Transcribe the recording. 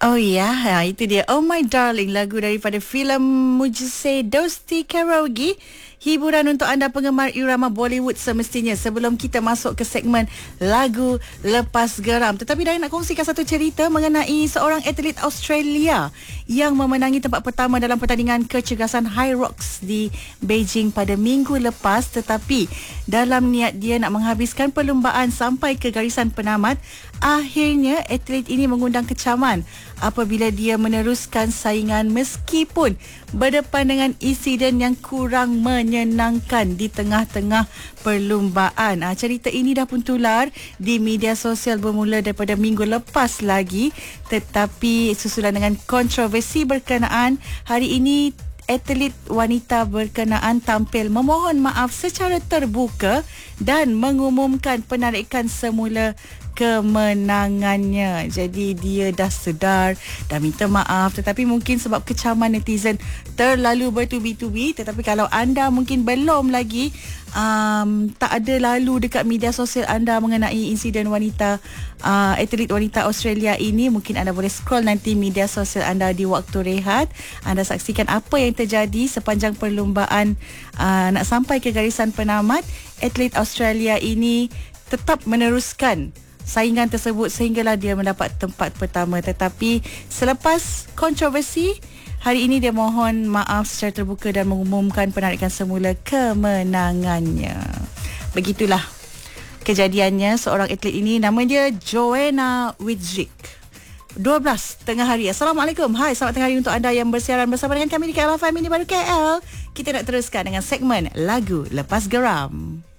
Oh ya, itu dia. Oh My Darling, lagu daripada filem Mujise Dosti Karaoke. Hiburan untuk anda penggemar irama Bollywood semestinya. Sebelum kita masuk ke segmen lagu lepas geram, tetapi Dayang nak kongsikan satu cerita mengenai seorang atlet Australia yang memenangi tempat pertama dalam pertandingan kecergasan High Rocks di Beijing pada minggu lepas. Tetapi dalam niat dia nak menghabiskan perlumbaan sampai ke garisan penamat, akhirnya atlet ini mengundang kecaman apabila dia meneruskan saingan meskipun berdepan dengan insiden yang kurang menyenangkan di tengah-tengah perlumbaan. Cerita ini dah pun tular di media sosial bermula daripada minggu lepas lagi, tetapi susulan dengan kontroversi berkenaan, hari ini atlet wanita berkenaan tampil memohon maaf secara terbuka dan mengumumkan penarikan semula kemenangannya. Jadi dia dah sedar, dah minta maaf, tetapi mungkin sebab kecaman netizen terlalu bertubi-tubi. Tetapi kalau anda mungkin belum lagi tak ada lalu dekat media sosial anda mengenai insiden wanita atlet wanita Australia ini, mungkin anda boleh scroll nanti media sosial anda di waktu rehat. Anda saksikan apa yang terjadi sepanjang perlumbaan nak sampai ke garisan penamat. Atlet Australia ini tetap meneruskan saingan tersebut sehinggalah dia mendapat tempat pertama. Tetapi selepas kontroversi, hari ini dia mohon maaf secara terbuka dan mengumumkan penarikan semula kemenangannya. Begitulah kejadiannya. Seorang atlet ini, nama dia Joanna Widzik, 12 tengah hari. Assalamualaikum. Hai, selamat tengah hari untuk anda yang bersiaran bersama dengan kami di KL FM ini baru KL. Kita nak teruskan dengan segmen lagu lepas geram.